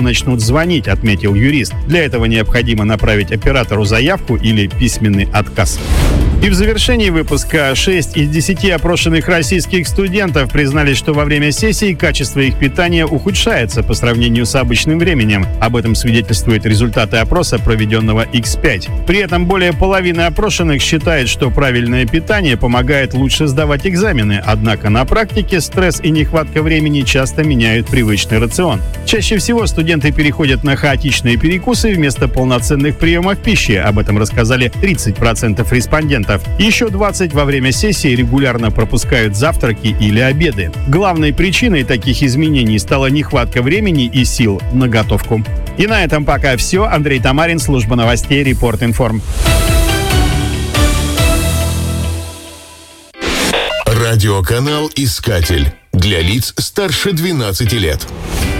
начнут звонить, отметил юрист. Для этого необходимо направить оператору заявку или письменный отказ. И в завершении выпуска 6 из 10 опрошенных российских студентов признались, что во время сессии качество их питания ухудшается по сравнению с обычным временем. Об этом свидетельствуют результаты опроса, проведенного X5. При этом более половины опрошенных считает, что правильное питание помогает лучше сдавать экзамены. Однако на практике стресс и нехватка времени часто меняют привычный рацион. Чаще всего студенты переходят на хаотичные перекусы вместо полноценных приемов пищи. Об этом рассказали 30% респондентов. Еще 20% во время сессии регулярно пропускают завтраки или обеды. Главной причиной таких изменений стала нехватка времени и сил на готовку. И на этом пока все. Андрей Тамарин, служба новостей Репорт Информ. Радиоканал «Искатель» для лиц старше 12 лет.